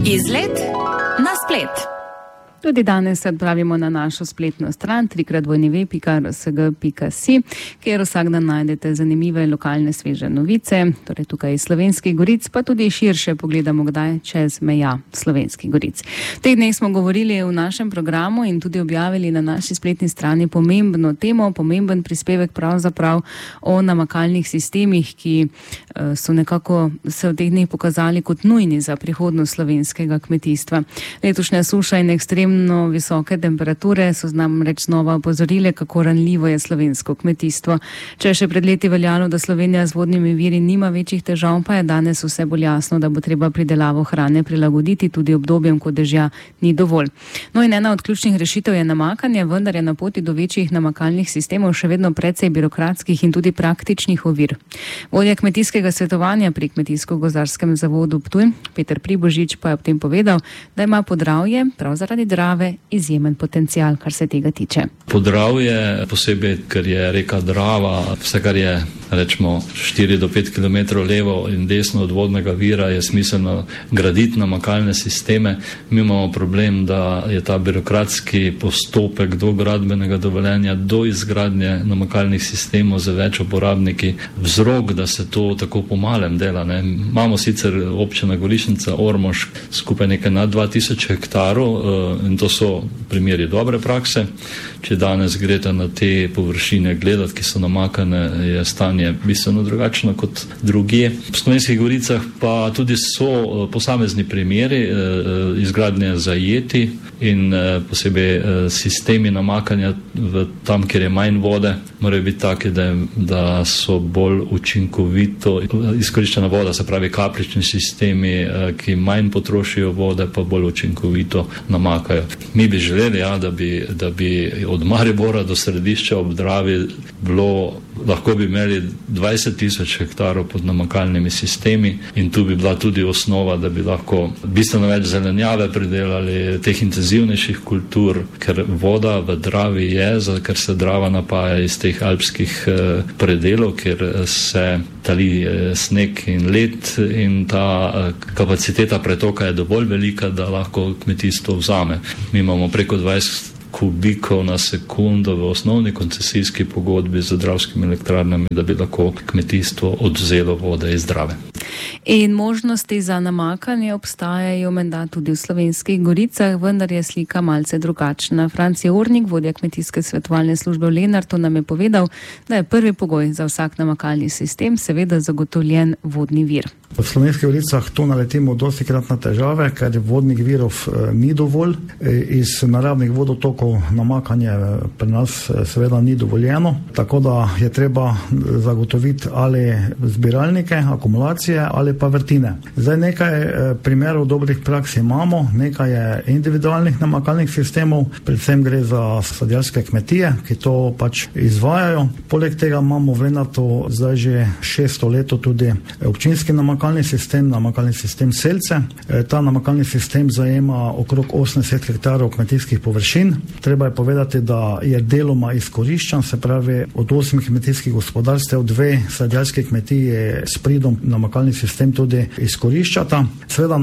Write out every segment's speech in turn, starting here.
Izlet na splet. Tudi danes se odpravimo na našo spletno stran www.rsg.si, kjer vsak dan najdete zanimive lokalne sveže novice, torej tukaj iz Slovenskih goric, pa tudi širše pogledamo kdaj čez meja Slovenskih goric. V teh dneh smo govorili v našem programu in tudi objavili na naši spletni strani pomembno temo, pomemben prispevek pravzaprav o namakalnih sistemih, ki so nekako se v teh dneh pokazali kot nujni za prihodnost slovenskega kmetijstva. Letošnja suša in ekstremno visoke temperature so nam reč znova opozorile, kako ranljivo je slovensko kmetijstvo. Če je še pred leti veljalo, da Slovenija z vodnimi viri nima večjih težav, pa je danes vse bolj jasno, da bo treba pridelavo hrane prilagoditi tudi obdobjem, ko dežja ni dovolj. No in ena od ključnih rešitev je namakanje, vendar je na poti do večjih namakalnih sistemov še vedno precej birokratskih in tudi praktičnih ovir. Vodja kmetijskega svetovanja pri Kmetijsko-gozdarskem zavodu Ptuj, Peter Pribožič, pa je ob tem povedal, da ima Podravje prav zaradi Drave izjemen potencial, kar se tega tiče. Podravje, posebej, ker je reka Drava, vse kar je, rečemo, 4 do 5 km levo in desno od vodnega vira, je smiselno graditi namakalne sisteme. Mi imamo problem, da je ta birokratski postopek do gradbenega dovoljenja, do izgradnje namakalnih sistemov za več uporabniki vzrok, da se to tako po malem dela. Imamo sicer občina Gorišnica, Ormož, skupaj nekaj nad 2000 hektarov in to so primeri dobre prakse. Če danes greste na te površine gledati, ki so namakane, je stanje bistveno drugačno kot drugje. V Slovenskih goricah pa tudi so posamezni primeri izgradnje zajeti in posebej sistemi namakanja tam, kjer je manj vode, morajo biti taki, da so bolj učinkovito izkoriščena voda, se pravi kapljični sistemi, ki manj potrošijo vode, pa bolj učinkovito namakajo. Mi bi želeli, da bi od Maribora do središča ob Dravi lahko bi imeli 20,000 hektarov pod namakalnimi sistemi in tu bi bila tudi osnova, da bi lahko bistveno več zelenjave pridelali, teh intenzivnejših kultur, ker voda v Dravi je, ker se Drava napaja iz teh alpskih predelov, kjer se tali sneg in led in ta kapaciteta pretoka je dovolj velika, da lahko kmetijstvo vzame. Mi imamo preko 20 kubikov na sekundo v osnovni koncesijski pogodbi z dravskimi elektrarnami, da bi lahko kmetijstvo odvzelo vode iz Drave. In možnosti za namakanje obstajajo menda tudi v Slovenskih goricah, vendar je slika malce drugačna. Franci Ornik, vodja kmetijske svetovalne službe v Lenartu, nam je povedal, da je prvi pogoj za vsak namakalni sistem seveda zagotovljen vodni vir. V Slovenskih goricah to naletimo dostikrat na težave, ker vodnih virov ni dovolj. Iz naravnih vodotokov namakanje pri nas seveda ni dovoljeno, tako da je treba zagotoviti ali zbiralnike, akumulacije ali pa vrtine. Zdaj nekaj primerov dobrih praks imamo, nekaj je individualnih namakalnih sistemov, predvsem gre za sadjarske kmetije, ki to pač izvajajo. Poleg tega imamo v Lenartu zdaj že 600 leto tudi občinski namakalni sistem Selce. Ta namakalni sistem zajema okrog 80 hektarov kmetijskih površin. Treba je povedati, da je deloma izkoriščen, se pravi od 8 kmetijskih gospodarstev 2 sadjarske kmetije s pridom namakalni sistem tudi izkoriščata. Seveda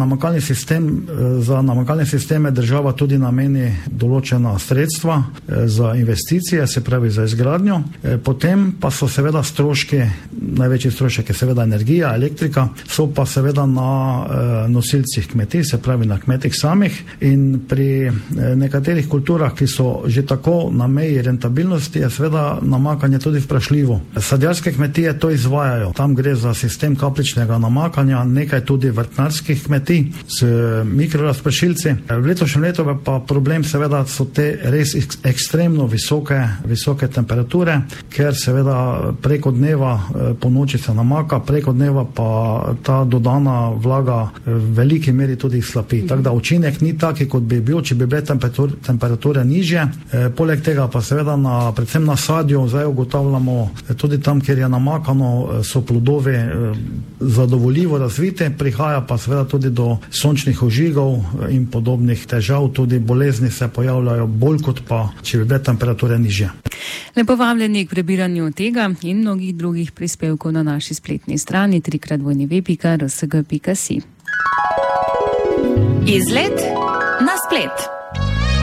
za namakalne sisteme država tudi nameni določena sredstva za investicije, se pravi za izgradnjo. Potem pa so seveda stroški, največji strošek je seveda energija, elektrika, so pa seveda na nosilcih kmetij, se pravi na kmetih samih, in pri nekaterih kulturah, ki so že tako na meji rentabilnosti, je seveda namakanje tudi vprašljivo. Sadjarske kmetije to izvajajo. Tam gre za sistem kapljičnega namakanja, nekaj tudi vrtnarskih kmetij z mikrorazpršilci. V letošnjem letu pa problem seveda so te res ekstremno visoke temperature, ker seveda preko dneva po noči se namaka, preko dneva pa ta dodana vlaga v veliki meri tudi slapi. Tako da učinek ni taki, kot bi bil, če bi bile temperature nižje. Poleg tega pa seveda predvsem na sadju zdaj ugotavljamo tudi tam, kjer je namakano, so plodovi zadovoljivo razvite, prihaja pa seveda tudi do sončnih ožigov in podobnih težav, tudi bolezni se pojavljajo bolj kot pa, če bi bile temperature nižje. Lepo vabljeni k prebiranju tega in mnogih drugih prispevkov na naši spletni strani www.rsg.si. Izlet na splet.